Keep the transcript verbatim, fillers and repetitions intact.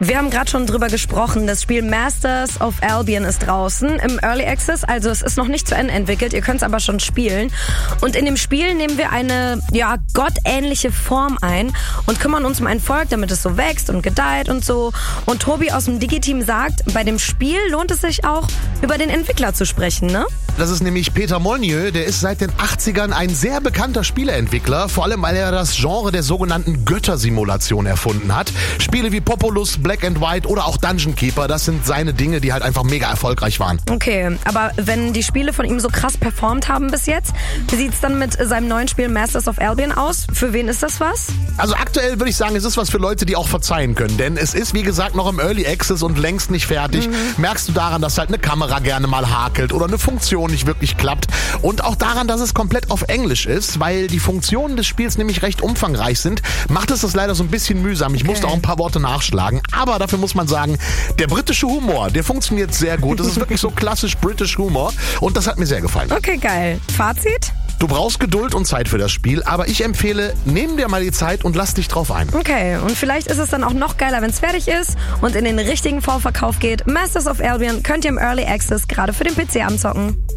Wir haben gerade schon drüber gesprochen, das Spiel Masters of Albion ist draußen im Early Access, also es ist noch nicht zu Ende entwickelt, ihr könnt es aber schon spielen. Und in dem Spiel nehmen wir eine, ja, gottähnliche Form ein und kümmern uns um ein Volk, damit es so wächst und gedeiht und so. Und Tobi aus dem Digi-Team sagt, bei dem Spiel lohnt es sich auch, über den Entwickler zu sprechen, ne? Das ist nämlich Peter Molyneux, der ist seit den achtzigern ein sehr bekannter Spieleentwickler, vor allem weil er das Genre der sogenannten Göttersimulation erfunden hat. Spiele wie Populous, Black and White oder auch Dungeon Keeper, das sind seine Dinge, die halt einfach mega erfolgreich waren. Okay, aber wenn die Spiele von ihm so krass performt haben bis jetzt, wie sieht's dann mit seinem neuen Spiel Masters of Albion aus? Für wen ist das was? Also aktuell würde ich sagen, es ist was für Leute, die auch verzeihen können, denn es ist, wie gesagt, noch im Early Access und längst nicht fertig. Mhm. Merkst du daran, dass halt eine Kamera gerne mal hakelt oder eine Funktion nicht wirklich klappt und auch daran, dass es komplett auf Englisch ist, weil die Funktionen des Spiels nämlich recht umfangreich sind, macht es das leider so ein bisschen mühsam. Ich okay. musste auch ein paar Worte nachschlagen, aber dafür muss man sagen, der britische Humor, der funktioniert sehr gut. Das ist wirklich so klassisch British Humor und das hat mir sehr gefallen. Okay, geil. Fazit? Du brauchst Geduld und Zeit für das Spiel, aber ich empfehle, nimm dir mal die Zeit und lass dich drauf ein. Okay, und vielleicht ist es dann auch noch geiler, wenn es fertig ist und in den richtigen Vorverkauf geht. Masters of Albion könnt ihr im Early Access gerade für den P C anzocken.